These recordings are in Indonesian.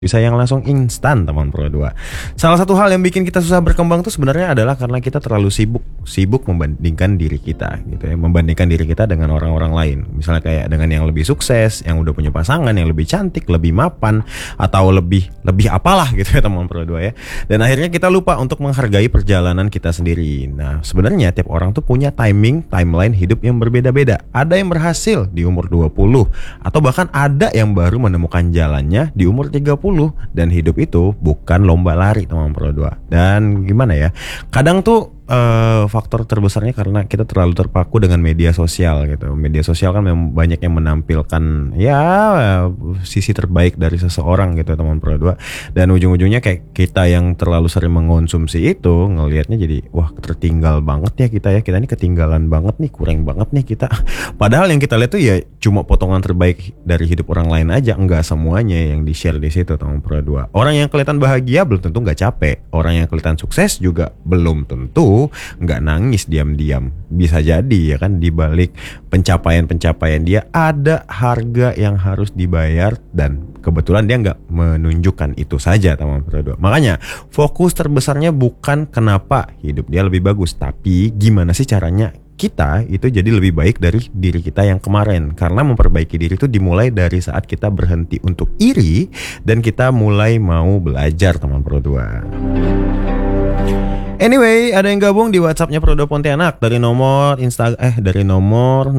Bisa yang langsung instan teman Pro 2. Salah satu hal yang bikin kita susah berkembang tuh sebenarnya adalah karena kita terlalu sibuk membandingkan diri kita gitu ya, membandingkan diri kita dengan orang-orang lain. Misalnya kayak dengan yang lebih sukses, yang udah punya pasangan, yang lebih cantik, lebih mapan, atau lebih apalah gitu ya teman Pro 2 ya. Dan akhirnya kita lupa untuk menghargai perjalanan kita sendiri. Nah, sebenarnya tiap orang tuh punya timeline hidup yang berbeda-beda. Ada yang berhasil di umur 20 atau bahkan ada yang baru menemukan jalannya di umur 30. Dan hidup itu bukan lomba lari teman Pro 2. Dan gimana ya, kadang tuh faktor terbesarnya karena kita terlalu terpaku dengan media sosial gitu. Media sosial kan memang banyak yang menampilkan ya sisi terbaik dari seseorang gitu teman Pro 2. Dan ujung-ujungnya kayak kita yang terlalu sering mengonsumsi itu ngelihatnya jadi wah tertinggal banget ya kita ya. Kita ini ketinggalan banget nih, kurang banget nih kita. Padahal yang kita lihat tuh ya cuma potongan terbaik dari hidup orang lain aja, enggak semuanya yang di-share di situ teman Pro 2. Orang yang kelihatan bahagia belum tentu enggak capek. Orang yang kelihatan sukses juga belum tentu nggak nangis diam-diam. Bisa jadi ya kan, di balik pencapaian dia ada harga yang harus dibayar, dan kebetulan dia nggak menunjukkan itu saja teman Pro 2. Makanya fokus terbesarnya bukan kenapa hidup dia lebih bagus, tapi gimana sih caranya kita itu jadi lebih baik dari diri kita yang kemarin. Karena memperbaiki diri itu dimulai dari saat kita berhenti untuk iri dan kita mulai mau belajar teman Pro 2. Anyway, ada yang gabung di WhatsApp-nya Pro 2 Pontianak dari nomor dari nomor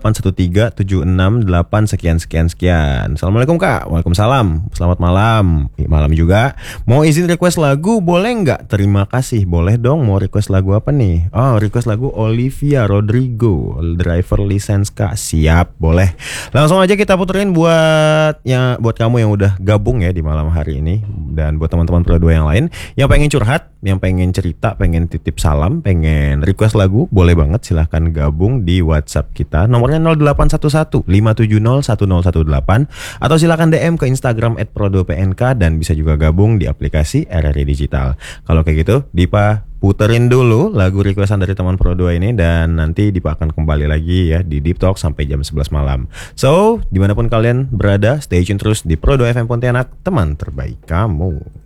08137668 sekian. Assalamualaikum Kak. Waalaikumsalam. Selamat malam. Malam juga. Mau izin request lagu boleh nggak? Terima kasih. Boleh dong. Mau request lagu apa nih? Oh, request lagu Olivia Rodrigo, Driver License Kak. Siap, boleh. Langsung aja kita puterin buat kamu yang udah gabung ya di malam hari ini, dan buat teman-teman Pro 2 yang lain yang pengen curhat, yang pengen cerita, pengen titip salam, pengen request lagu, boleh banget, silahkan gabung di WhatsApp kita. Nomornya 0811 570 1018 atau silahkan DM ke Instagram @pro2pnk, dan bisa juga gabung di aplikasi RRI Digital. Kalau kayak gitu, Dipa puterin dulu lagu requestan dari teman Pro 2 ini, dan nanti Dipa akan kembali lagi ya di Deep Talk sampai jam 11 malam. So, dimanapun kalian berada, stay tune terus di Pro 2 FM Pontianak, teman terbaik kamu.